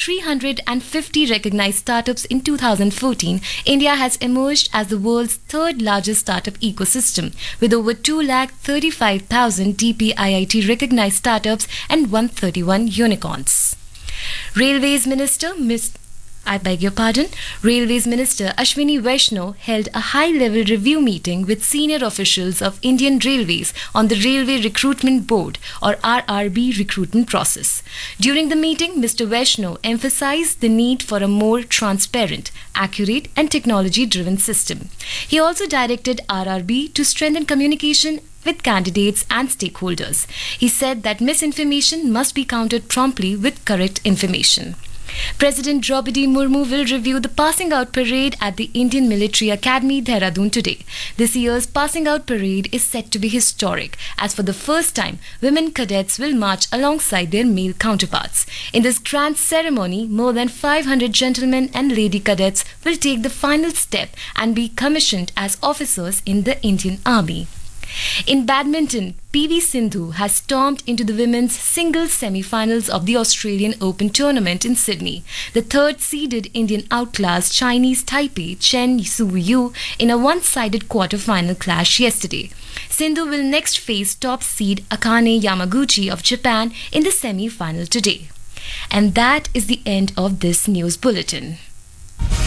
350 recognized startups in 2014, India has emerged as the world's third largest startup ecosystem, with over 235,000 DPIIT recognized startups and 131 unicorns. Railways Minister Railways Minister Ashwini Vaishnaw held a high-level review meeting with senior officials of Indian Railways on the Railway Recruitment Board or RRB recruitment process. During the meeting, Mr. Vaishnaw emphasized the need for a more transparent, accurate and technology-driven system. He also directed RRB to strengthen communication with candidates and stakeholders. He said that misinformation must be countered promptly with correct information. President Draupadi Murmu will review the Passing Out Parade at the Indian Military Academy, Dehradun today. This year's Passing Out Parade is set to be historic, as for the first time, women cadets will march alongside their male counterparts. In this grand ceremony, more than 500 gentlemen and lady cadets will take the final step and be commissioned as officers in the Indian Army. In badminton, PV Sindhu has stormed into the women's singles semi-finals of the Australian Open tournament in Sydney. The third-seeded Indian outclassed Chinese Taipei Chen Su-yu in a one-sided quarter-final clash yesterday. Sindhu will next face top seed Akane Yamaguchi of Japan in the semi-final today. And that is the end of this news bulletin.